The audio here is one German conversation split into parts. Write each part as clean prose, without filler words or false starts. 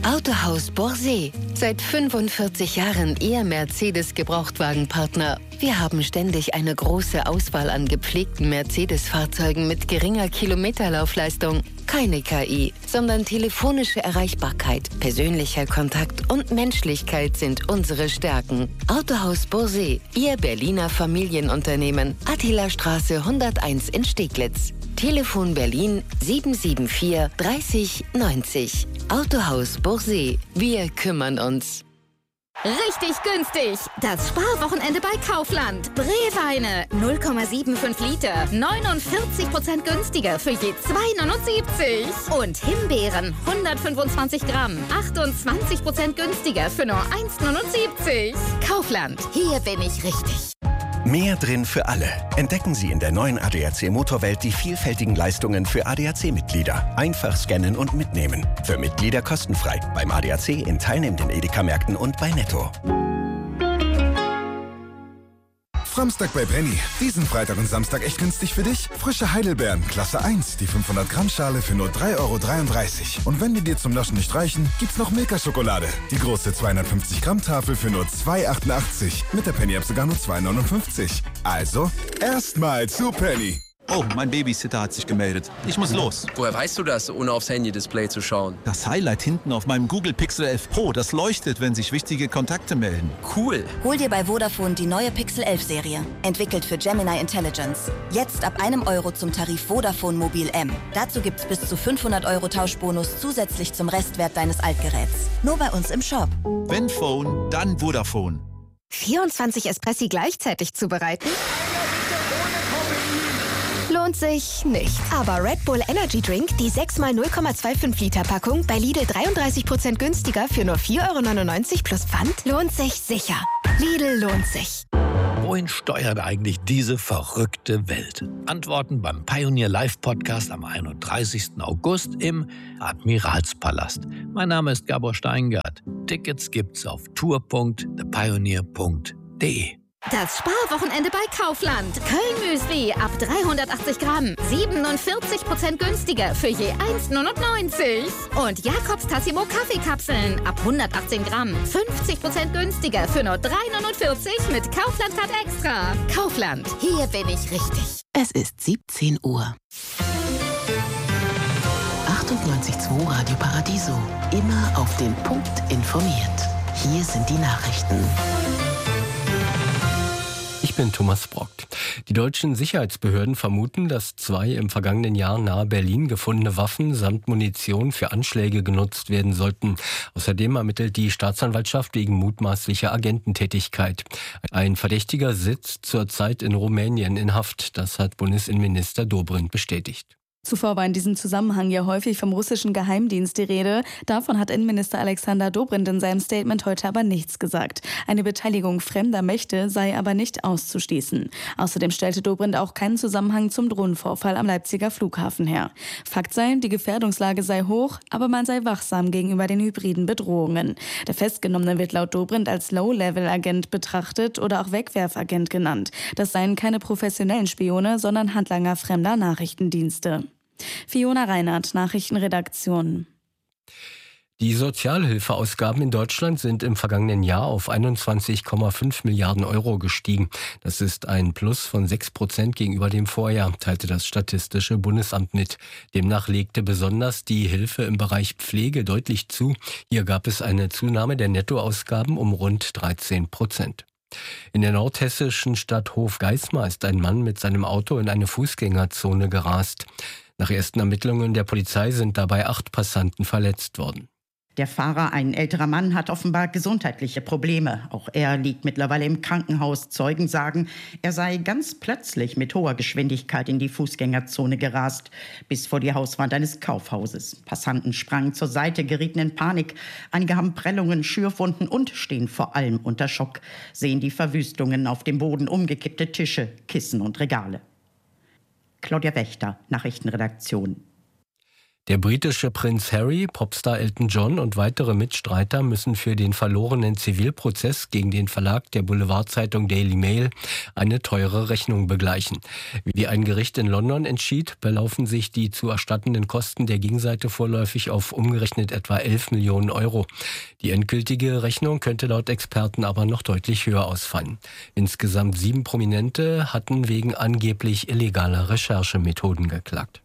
Autohaus Borsee. Seit 45 Jahren Ihr Mercedes-Gebrauchtwagenpartner. Wir haben ständig eine große Auswahl an gepflegten Mercedes-Fahrzeugen mit geringer Kilometerlaufleistung. Keine KI, sondern telefonische Erreichbarkeit, persönlicher Kontakt und Menschlichkeit sind unsere Stärken. Autohaus Borsee, Ihr Berliner Familienunternehmen. Attilastraße 101 in Steglitz. Telefon Berlin 774 30 90. Autohaus Borsee. Wir kümmern uns. Richtig günstig! Das Sparwochenende bei Kaufland. Breweine 0,75 Liter, 49% günstiger für je 2,79. Und Himbeeren 125 Gramm, 28% günstiger für nur 1,79. Kaufland, hier bin ich richtig. Mehr drin für alle. Entdecken Sie in der neuen ADAC Motorwelt die vielfältigen Leistungen für ADAC-Mitglieder. Einfach scannen und mitnehmen. Für Mitglieder kostenfrei. Beim ADAC in teilnehmenden Edeka-Märkten und bei Netto. Samstag bei Penny. Diesen Freitag und Samstag echt günstig für dich? Frische Heidelbeeren, Klasse 1, die 500 Gramm Schale für nur 3,33 €. Und wenn die dir zum Naschen nicht reichen, gibt's noch Milka-Schokolade. Die große 250 Gramm Tafel für nur 2,88. Mit der Penny-App sogar nur 2,59. Also, erstmal zu Penny. Oh, mein Babysitter hat sich gemeldet. Ich muss los. Woher weißt du das, ohne aufs Handy-Display zu schauen? Das Highlight hinten auf meinem Google Pixel 11 Pro, das leuchtet, wenn sich wichtige Kontakte melden. Cool. Hol dir bei Vodafone die neue Pixel 11 Serie. Entwickelt für Gemini Intelligence. Jetzt ab €1 zum Tarif Vodafone Mobil M. Dazu gibt's bis zu 500 € Tauschbonus zusätzlich zum Restwert deines Altgeräts. Nur bei uns im Shop. Wenn Phone, dann Vodafone. 24 Espressi gleichzeitig zubereiten? Lohnt sich nicht. Aber Red Bull Energy Drink, die 6x 0,25 Liter Packung, bei Lidl 33% günstiger für nur 4,99 € plus Pfand, lohnt sich sicher. Lidl lohnt sich. Wohin steuert eigentlich diese verrückte Welt? Antworten beim Pioneer Live Podcast am 31. August im Admiralspalast. Mein Name ist Gabor Steingart. Tickets gibt's auf tour.thepioneer.de. Das Sparwochenende bei Kaufland. Köln-Müsli ab 380 Gramm. 47% günstiger für je 1,99 €. Und Jakobs Tassimo Kaffeekapseln ab 118 Gramm. 50% günstiger für nur 3,49 € mit Kaufland-Card Extra. Kaufland, hier bin ich richtig. Es ist 17 Uhr. 98.2 Radio Paradiso. Immer auf den Punkt informiert. Hier sind die Nachrichten. Ich bin Thomas Brockt. Die deutschen Sicherheitsbehörden vermuten, dass 2 im vergangenen Jahr nahe Berlin gefundene Waffen samt Munition für Anschläge genutzt werden sollten. Außerdem ermittelt die Staatsanwaltschaft wegen mutmaßlicher Agententätigkeit. Ein Verdächtiger sitzt zurzeit in Rumänien in Haft. Das hat Bundesinnenminister Dobrindt bestätigt. Zuvor war in diesem Zusammenhang ja häufig vom russischen Geheimdienst die Rede. Davon hat Innenminister Alexander Dobrindt in seinem Statement heute aber nichts gesagt. Eine Beteiligung fremder Mächte sei aber nicht auszuschließen. Außerdem stellte Dobrindt auch keinen Zusammenhang zum Drohnenvorfall am Leipziger Flughafen her. Fakt sei, die Gefährdungslage sei hoch, aber man sei wachsam gegenüber den hybriden Bedrohungen. Der Festgenommene wird laut Dobrindt als Low-Level-Agent betrachtet oder auch Wegwerfagent genannt. Das seien keine professionellen Spione, sondern Handlanger fremder Nachrichtendienste. Fiona Reinhardt, Nachrichtenredaktion. Die Sozialhilfeausgaben in Deutschland sind im vergangenen Jahr auf 21,5 Milliarden € gestiegen. Das ist ein Plus von 6% gegenüber dem Vorjahr, teilte das Statistische Bundesamt mit. Demnach legte besonders die Hilfe im Bereich Pflege deutlich zu. Hier gab es eine Zunahme der Nettoausgaben um rund 13%. In der nordhessischen Stadt Hofgeismar ist ein Mann mit seinem Auto in eine Fußgängerzone gerast. Nach ersten Ermittlungen der Polizei sind dabei 8 Passanten verletzt worden. Der Fahrer, ein älterer Mann, hat offenbar gesundheitliche Probleme. Auch er liegt mittlerweile im Krankenhaus. Zeugen sagen, er sei ganz plötzlich mit hoher Geschwindigkeit in die Fußgängerzone gerast, bis vor die Hauswand eines Kaufhauses. Passanten sprangen zur Seite, gerieten in Panik. Einige haben Prellungen, Schürfwunden und stehen vor allem unter Schock, sehen die Verwüstungen auf dem Boden, umgekippte Tische, Kissen und Regale. Claudia Wächter, Nachrichtenredaktion. Der britische Prinz Harry, Popstar Elton John und weitere Mitstreiter müssen für den verlorenen Zivilprozess gegen den Verlag der Boulevardzeitung Daily Mail eine teure Rechnung begleichen. Wie ein Gericht in London entschied, belaufen sich die zu erstattenden Kosten der Gegenseite vorläufig auf umgerechnet etwa 11 Millionen Euro. Die endgültige Rechnung könnte laut Experten aber noch deutlich höher ausfallen. Insgesamt 7 Prominente hatten wegen angeblich illegaler Recherchemethoden geklagt.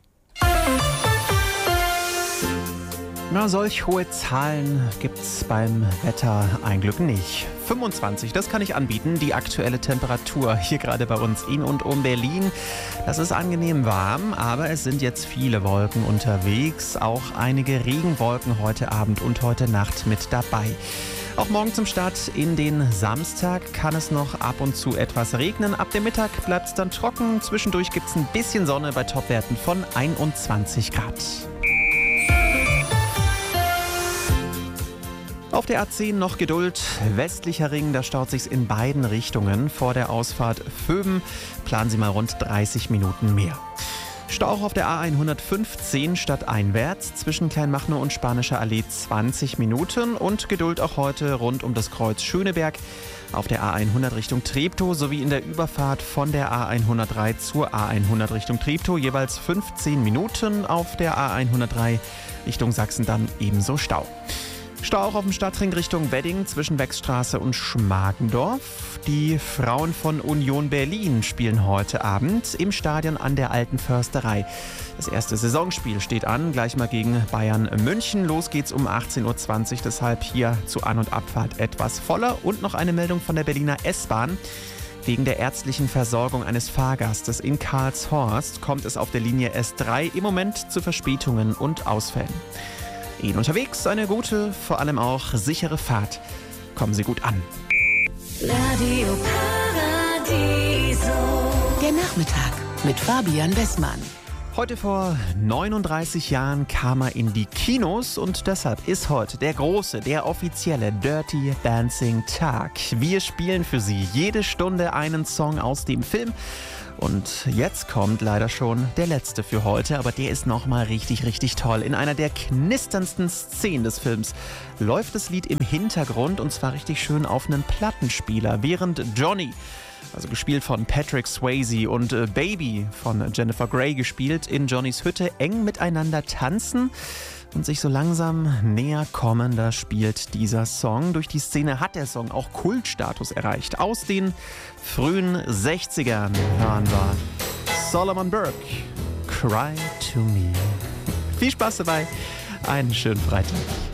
Na, solch hohe Zahlen gibt's beim Wetter ein Glück nicht. 25, das kann ich anbieten, die aktuelle Temperatur hier gerade bei uns in und um Berlin. Das ist angenehm warm, aber es sind jetzt viele Wolken unterwegs, auch einige Regenwolken heute Abend und heute Nacht mit dabei. Auch morgen zum Start in den Samstag kann es noch ab und zu etwas regnen. Ab dem Mittag bleibt es dann trocken. Zwischendurch gibt es ein bisschen Sonne bei Topwerten von 21 Grad. Auf der A10 noch Geduld. Westlicher Ring, da staut sich's in beiden Richtungen. Vor der Ausfahrt Vöben planen Sie mal rund 30 Minuten mehr. Stau auch auf der A115 stadteinwärts zwischen Kleinmachnow und Spanischer Allee 20 Minuten und Geduld auch heute rund um das Kreuz Schöneberg auf der A100 Richtung Treptow sowie in der Überfahrt von der A103 zur A100 Richtung Treptow jeweils 15 Minuten, auf der A103 Richtung Sachsen dann ebenso Stau. Stau auch auf dem Stadtring Richtung Wedding zwischen Wechsstraße und Schmargendorf. Die Frauen von Union Berlin spielen heute Abend im Stadion an der Alten Försterei. Das erste Saisonspiel steht an, gleich mal gegen Bayern München. Los geht's um 18:20 Uhr, deshalb hier zu An- und Abfahrt etwas voller. Und noch eine Meldung von der Berliner S-Bahn. Wegen der ärztlichen Versorgung eines Fahrgastes in Karlshorst kommt es auf der Linie S3 im Moment zu Verspätungen und Ausfällen. Ihnen unterwegs eine gute, vor allem auch sichere Fahrt. Kommen Sie gut an. Radio Paradiso. Der Nachmittag mit Fabian Westmann. Heute vor 39 Jahren kam er in die Kinos und deshalb ist heute der große, der offizielle Dirty Dancing Tag. Wir spielen für Sie jede Stunde einen Song aus dem Film. Und jetzt kommt leider schon der letzte für heute, aber der ist nochmal richtig, richtig toll. In einer der knisterndsten Szenen des Films läuft das Lied im Hintergrund und zwar richtig schön auf einem Plattenspieler, während Johnny, also gespielt von Patrick Swayze, und Baby von Jennifer Grey gespielt, in Johnnys Hütte eng miteinander tanzen und sich so langsam näher kommen. Da spielt dieser Song. Durch die Szene hat der Song auch Kultstatus erreicht. Aus den frühen 60ern hören wir Solomon Burke, Cry to Me. Viel Spaß dabei, einen schönen Freitag.